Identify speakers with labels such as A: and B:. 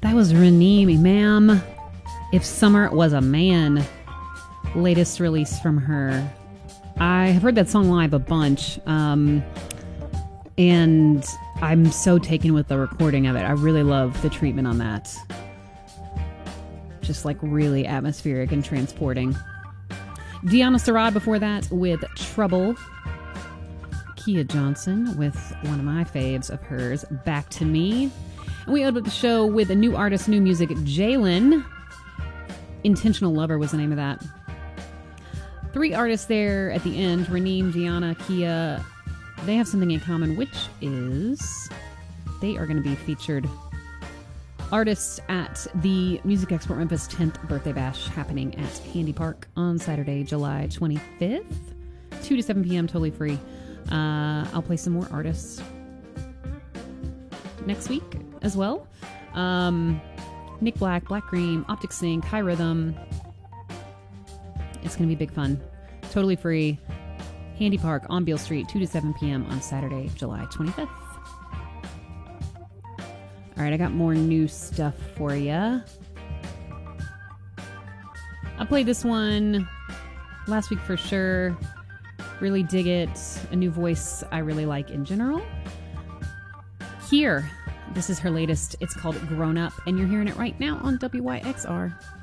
A: That was Raneem, ma'am. If Summer Was a Man. Latest release from her. I have heard that song live a bunch. And I'm so taken with the recording of it. I really love the treatment on that. Just like really atmospheric and transporting. Deanna Sarad before that with Trouble. Kia Johnson with one of my faves of hers, Back to Me. And we opened up the show with a new artist, new music, Jalen. Intentional Lover was the name of that. 3 artists there at the end, Raneem, Deanna, Kia. They have something in common, which is they are going to be featured artists at the Music Export Memphis 10th Birthday Bash happening at Handy Park on Saturday, July 25th, 2 to 7 p.m., totally free. I'll play some more artists next week as well. Nick Black, Black Cream, Optic Sync, High Rhythm. It's going to be big fun. Totally free. Handy Park on Beale Street, 2 to 7 p.m. on Saturday, July 25th. All right, I got more new stuff for you. I played this one last week for sure. Really dig it. A new voice I really like in general. Here, this is her latest. It's called Grown Up, and you're hearing it right now on WYXR.